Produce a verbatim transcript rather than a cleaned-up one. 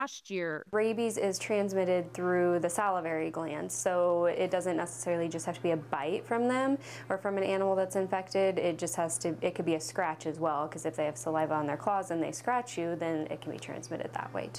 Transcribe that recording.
last year. Rabies is transmitted through the salivary glands, so it doesn't necessarily just have to be a bite from them or from an animal that's infected. It just has to, it could be a scratch as well, because if they have saliva on their claws and they scratch you, then it can be transmitted that way too.